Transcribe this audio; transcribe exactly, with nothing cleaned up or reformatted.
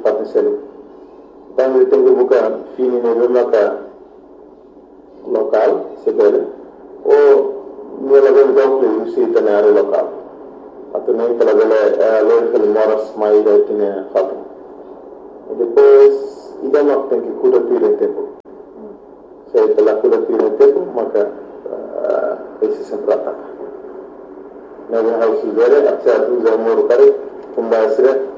fatto selu tanto tengo buka fini ne be maka local sebele o ne la ben donc usi tanare local atau nem pela bele lor fel moras mai da tine fatto e depois ida mak tem que cura tire tempo se pela cura tire tempo maka esse sempre ataca na house vere acha usa moro kare kumbasre